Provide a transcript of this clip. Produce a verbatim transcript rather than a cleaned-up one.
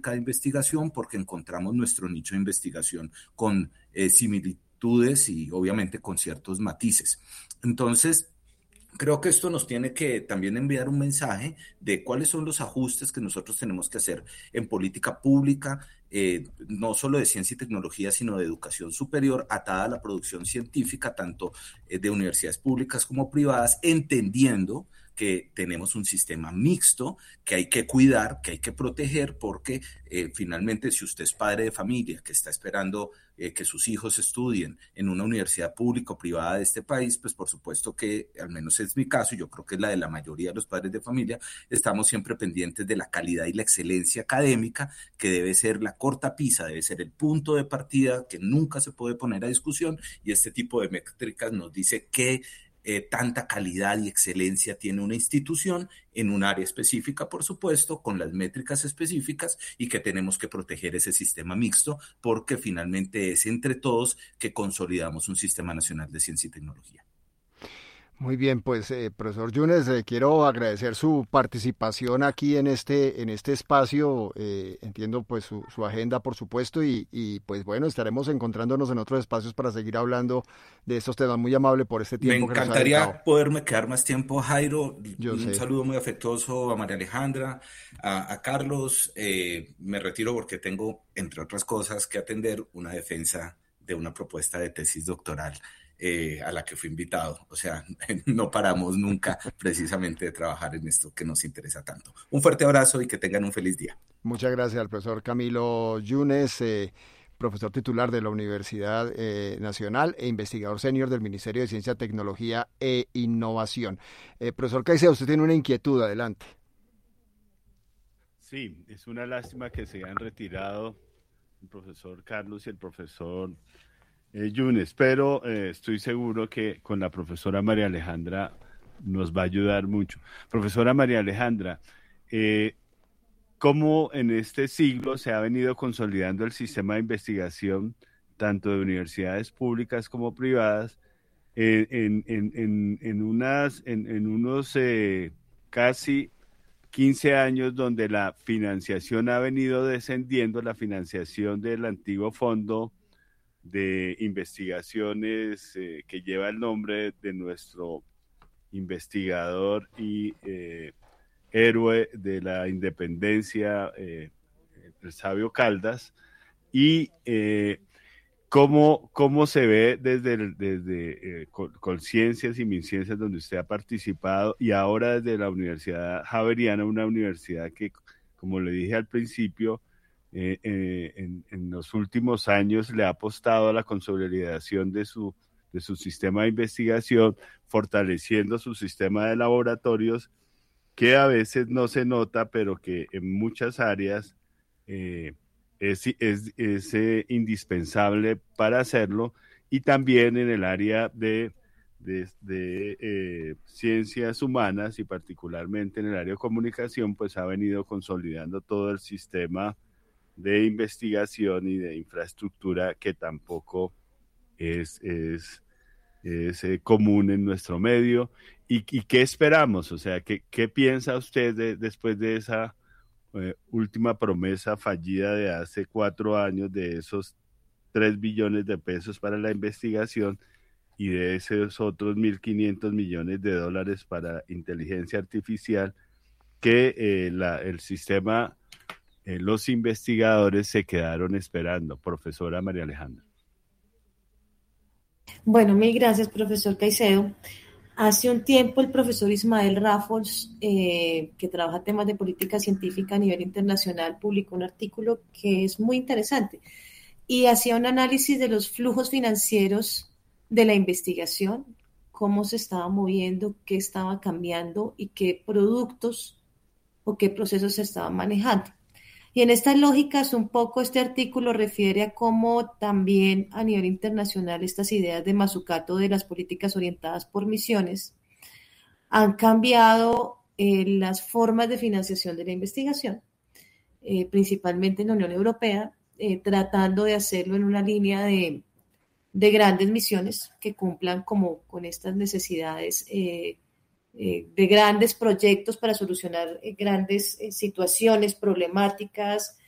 pública de investigación porque encontramos nuestro nicho de investigación con eh, similitudes y obviamente con ciertos matices. Entonces, creo que esto nos tiene que también enviar un mensaje de cuáles son los ajustes que nosotros tenemos que hacer en política pública, eh, no solo de ciencia y tecnología, sino de educación superior, atada a la producción científica, tanto eh, de universidades públicas como privadas, entendiendo que tenemos un sistema mixto que hay que cuidar, que hay que proteger, porque eh, finalmente si usted es padre de familia que está esperando eh, que sus hijos estudien en una universidad pública o privada de este país, pues por supuesto que, al menos es mi caso, y yo creo que es la de la mayoría de los padres de familia, estamos siempre pendientes de la calidad y la excelencia académica, que debe ser la cortapisa, debe ser el punto de partida que nunca se puede poner a discusión, y este tipo de métricas nos dice que Eh, tanta calidad y excelencia tiene una institución en un área específica, por supuesto, con las métricas específicas, y que tenemos que proteger ese sistema mixto porque finalmente es entre todos que consolidamos un sistema nacional de ciencia y tecnología. Muy bien, pues eh, profesor Yunes, eh, quiero agradecer su participación aquí en este en este espacio. Eh, entiendo pues su, su agenda, por supuesto, y, y pues bueno, estaremos encontrándonos en otros espacios para seguir hablando de estos temas. Muy amable por este Me tiempo que nos ha dedicado. encantaría poderme quedar más tiempo, Jairo. Yo Un sé. saludo muy afectuoso a María Alejandra, a, a Carlos. Eh, me retiro porque tengo, entre otras cosas, que atender una defensa de una propuesta de tesis doctoral eh, a la que fui invitado. O sea, no paramos nunca precisamente de trabajar en esto que nos interesa tanto. Un fuerte abrazo y que tengan un feliz día. Muchas gracias al profesor Camilo Yunes, eh, profesor titular de la Universidad eh, Nacional e investigador senior del Ministerio de Ciencia, Tecnología e Innovación. Eh, profesor Caicedo, usted tiene una inquietud, adelante. Sí, es una lástima que se han retirado el profesor Carlos y el profesor eh, Yunes, pero eh, estoy seguro que con la profesora María Alejandra nos va a ayudar mucho. Profesora María Alejandra, eh, ¿cómo en este siglo se ha venido consolidando el sistema de investigación, tanto de universidades públicas como privadas, eh, en, en, en, en, unas, en, en unos eh, casi quince años donde la financiación ha venido descendiendo, la financiación del antiguo fondo de investigaciones eh, que lleva el nombre de nuestro investigador y eh, héroe de la independencia, eh, el sabio Caldas, y eh, cómo, cómo se ve desde, el, desde eh, Colciencias y Minciencias, donde usted ha participado, y ahora desde la Universidad Javeriana, una universidad que, como le dije al principio, eh, eh, en, en los últimos años le ha apostado a la consolidación de su, de su sistema de investigación, fortaleciendo su sistema de laboratorios, que a veces no se nota, pero que en muchas áreas eh, es, es, es eh, indispensable para hacerlo, y también en el área de, de, de eh, ciencias humanas y particularmente en el área de comunicación, pues ha venido consolidando todo el sistema de investigación y de infraestructura que tampoco es... es es eh, común en nuestro medio. ¿Y, y qué esperamos? O sea, ¿qué, qué piensa usted de, después de esa eh, última promesa fallida de hace cuatro años de esos tres billones de pesos para la investigación y de esos otros mil quinientos millones de dólares para inteligencia artificial que eh, la, el sistema, eh, los investigadores se quedaron esperando? Profesora María Alejandra. Bueno, mil gracias, profesor Caicedo. Hace un tiempo el profesor Ismael Rafols, eh, que trabaja temas de política científica a nivel internacional, publicó un artículo que es muy interesante y hacía un análisis de los flujos financieros de la investigación, cómo se estaba moviendo, qué estaba cambiando y qué productos o qué procesos se estaban manejando. Y en estas lógicas, un poco este artículo refiere a cómo también a nivel internacional estas ideas de Mazzucato de las políticas orientadas por misiones han cambiado eh, las formas de financiación de la investigación, eh, principalmente en la Unión Europea, eh, tratando de hacerlo en una línea de, de grandes misiones que cumplan como con estas necesidades eh, de grandes proyectos para solucionar grandes situaciones, problemáticas